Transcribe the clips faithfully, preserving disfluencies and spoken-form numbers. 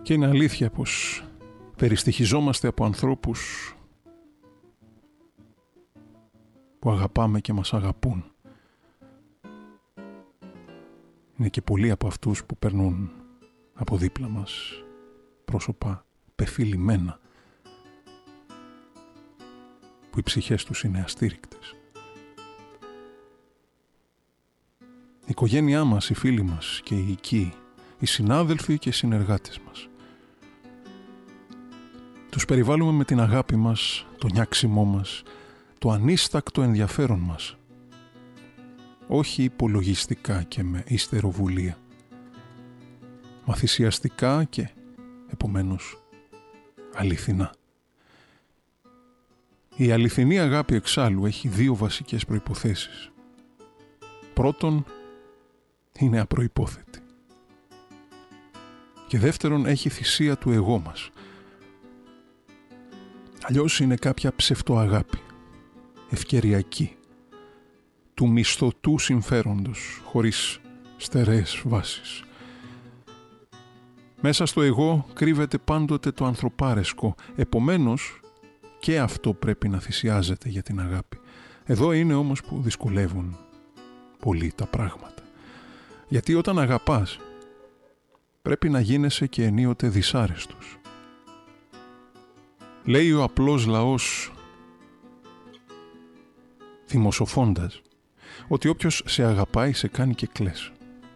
Και είναι αλήθεια πως περιστοιχιζόμαστε από ανθρώπους που αγαπάμε και μας αγαπούν. Είναι και πολλοί από αυτούς που περνούν από δίπλα μας πρόσωπα πεφυλημένα, που οι ψυχές τους είναι αστήρικτες. Η οικογένειά μας, οι φίλοι μας και οι οικοί, οι συνάδελφοι και οι συνεργάτες μας. Τους περιβάλλουμε με την αγάπη μας, το νιάξιμό μας, το ανίστακτο ενδιαφέρον μας. Όχι υπολογιστικά και με υστεροβουλία, μα θυσιαστικά και επομένως αληθινά. Η αληθινή αγάπη εξάλλου έχει δύο βασικές προϋποθέσεις. Πρώτον, είναι απροϋπόθετη. Και δεύτερον, έχει θυσία του εγώ μας. Αλλιώς είναι κάποια ψευτοαγάπη, ευκαιριακή, του μισθωτού συμφέροντος, χωρίς στερεές βάσεις. Μέσα στο εγώ κρύβεται πάντοτε το ανθρωπάρεσκο, επομένως και αυτό πρέπει να θυσιάζεται για την αγάπη. Εδώ είναι όμως που δυσκολεύουν πολύ τα πράγματα. Γιατί όταν αγαπάς, πρέπει να γίνεσαι και ενίοτε δυσάρεστος. Λέει ο απλός λαός, θυμοσοφώντας, ότι όποιος σε αγαπάει σε κάνει και κλαις.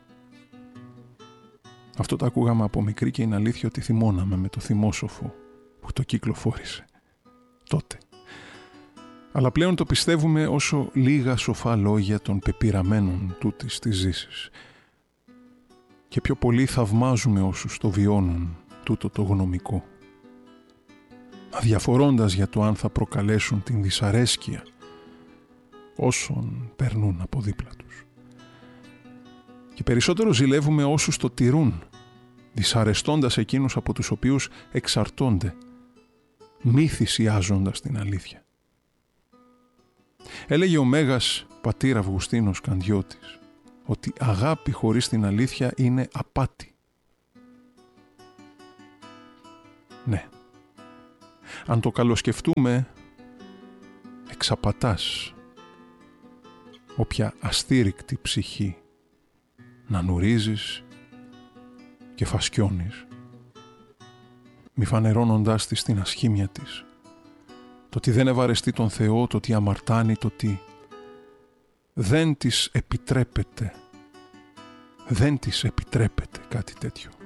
Αυτό το ακούγαμε από μικρή και είναι αλήθεια ότι θυμώναμε με το θυμόσοφο που το κυκλοφόρησε τότε. Αλλά πλέον το πιστεύουμε όσο λίγα σοφά λόγια των πεπειραμένων τούτης της ζήσης. Και πιο πολύ θαυμάζουμε όσους το βιώνουν τούτο το γνωμικό, αδιαφορώντας για το αν θα προκαλέσουν την δυσαρέσκεια όσων περνούν από δίπλα τους. Και περισσότερο ζηλεύουμε όσους το τηρούν, δυσαρεστώντας εκείνους από τους οποίους εξαρτώνται, μη θυσιάζοντας την αλήθεια. Έλεγε ο Μέγας πατήρ Αυγουστίνος Κανδιώτης ότι αγάπη χωρίς την αλήθεια είναι απάτη. Ναι. Αν το καλοσκεφτούμε, εξαπατάς όποια αστήρικτη ψυχή να νουρίζεις και φασκιώνεις, μη φανερώνοντάς της την ασχήμια της, το ότι δεν ευαρεστεί τον Θεό, το ότι αμαρτάνει, το ότι δεν της επιτρέπεται, δεν της επιτρέπεται κάτι τέτοιο.